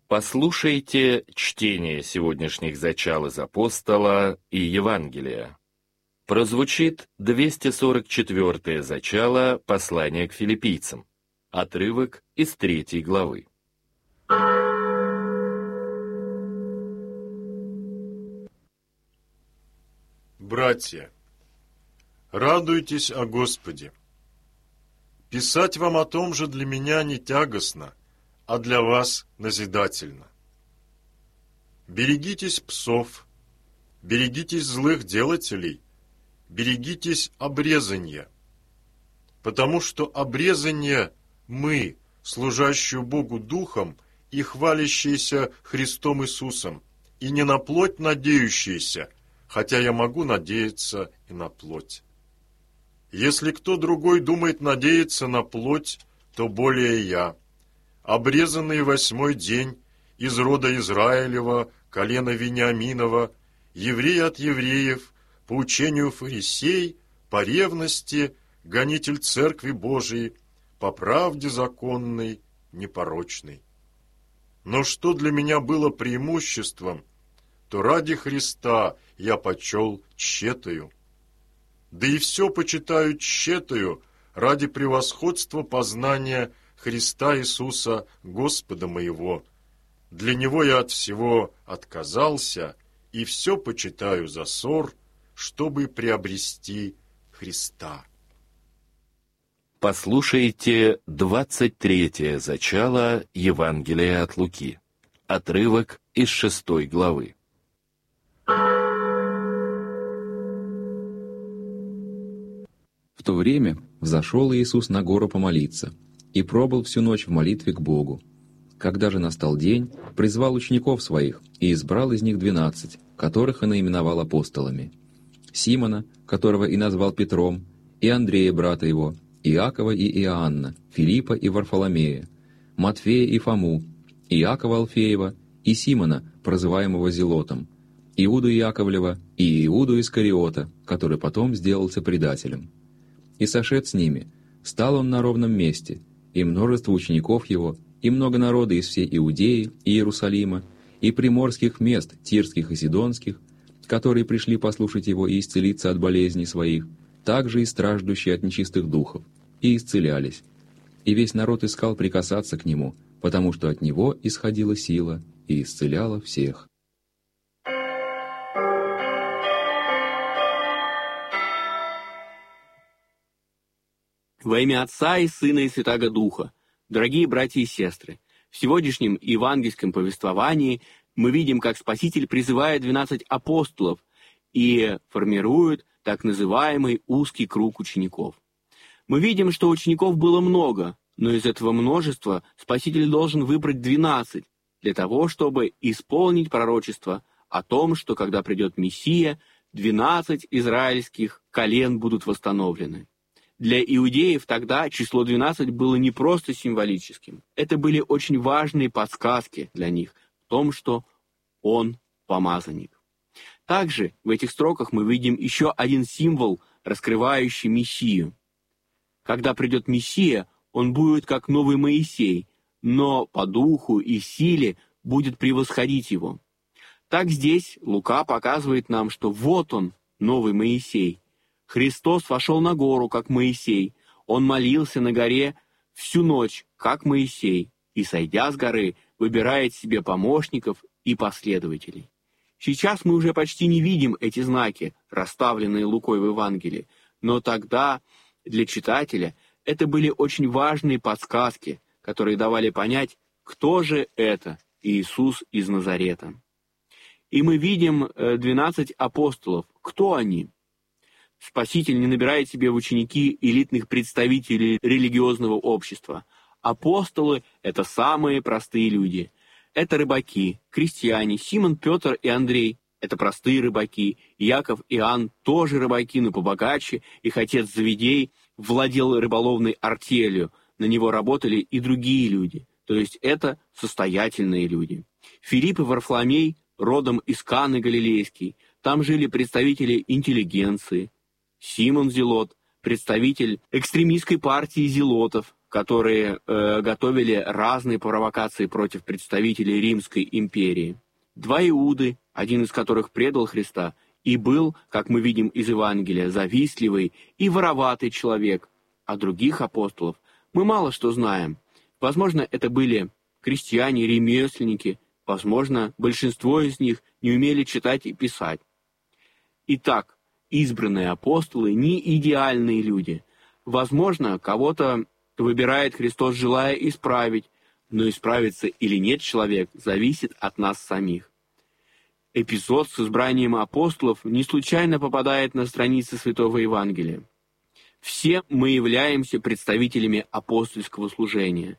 Послушайте чтение сегодняшних зачал из Апостола и Евангелия. Прозвучит 244-е зачало послания к филиппийцам, отрывок из 3 главы. Братья, радуйтесь о Господе. Писать вам о том же для меня не тягостно, а для вас назидательно. Берегитесь псов, берегитесь злых делателей, берегитесь обрезания, потому что обрезание мы, служащие Богу Духом и хвалящиеся Христом Иисусом, и не на плоть надеющиеся, хотя я могу надеяться и на плоть. Если кто другой думает надеяться на плоть, то более я, обрезанный 8-й день, из рода Израилева, колена Вениаминова, еврей от евреев, по учению фарисей, по ревности, гонитель Церкви Божией, по правде законной, непорочной. Но что для меня было преимуществом, то ради Христа я почел тщетою. Да и все почитаю тщетою ради превосходства познания Христа Иисуса, Господа моего. Для Него я от всего отказался, и все почитаю за ссор, чтобы приобрести Христа. Послушайте 23-е зачало Евангелия от Луки, отрывок из 6 главы. В то время взошел Иисус на гору помолиться и пробыл всю ночь в молитве к Богу. Когда же настал день, призвал учеников своих и избрал из них 12, которых и наименовал апостолами: Симона, которого и назвал Петром, и Андрея, брата его, Иакова и Иоанна, Филиппа и Варфоломея, Матфея и Фому, Иакова Алфеева и Симона, прозываемого Зелотом, Иуду Яковлева и Иуду Искариота, который потом сделался предателем. И сошед с ними, стал он на ровном месте, и множество учеников его, и много народа из всей Иудеи и Иерусалима, и приморских мест, тирских и сидонских, которые пришли послушать его и исцелиться от болезней своих, также и страждущие от нечистых духов, и исцелялись. И весь народ искал прикасаться к нему, потому что от него исходила сила и исцеляла всех. Во имя Отца и Сына и Святаго Духа, дорогие братья и сестры, в сегодняшнем евангельском повествовании мы видим, как Спаситель призывает 12 апостолов и формирует так называемый узкий круг учеников. Мы видим, что учеников было много, но из этого множества Спаситель должен выбрать 12 для того, чтобы исполнить пророчество о том, что когда придет Мессия, 12 израильских колен будут восстановлены. Для иудеев тогда число 12 было не просто символическим. Это были очень важные подсказки для них в том, что он помазанник. Также в этих строках мы видим еще один символ, раскрывающий Мессию. Когда придет Мессия, он будет как новый Моисей, но по духу и силе будет превосходить его. Так здесь Лука показывает нам, что вот он, новый Моисей. Христос вошел на гору, как Моисей. Он молился на горе всю ночь, как Моисей, и, сойдя с горы, выбирает себе помощников и последователей. Сейчас мы уже почти не видим эти знаки, расставленные Лукой в Евангелии, но тогда для читателя это были очень важные подсказки, которые давали понять, кто же это Иисус из Назарета. И мы видим 12 апостолов. Кто они? Спаситель не набирает себе в ученики элитных представителей религиозного общества. Апостолы — это самые простые люди. Это рыбаки, крестьяне. Симон, Петр и Андрей — это простые рыбаки. Яков и Иоанн тоже рыбаки, но побогаче. Их отец Завидей владел рыболовной артелью. На него работали и другие люди. То есть это состоятельные люди. Филипп и Варфоломей родом из Каны Галилейской. Там жили представители интеллигенции. Симон Зелот, представитель экстремистской партии зелотов, которые готовили разные провокации против представителей Римской империи. 2 Иуды, один из которых предал Христа, и был, как мы видим из Евангелия, завистливый и вороватый человек. О других апостолов мы мало что знаем. Возможно, это были крестьяне, ремесленники, возможно, большинство из них не умели читать и писать. Итак, избранные апостолы не идеальные люди. Возможно, кого-то выбирает Христос, желая исправить, но исправится или нет человек, зависит от нас самих. Эпизод с избранием апостолов не случайно попадает на страницы Святого Евангелия. Все мы являемся представителями апостольского служения.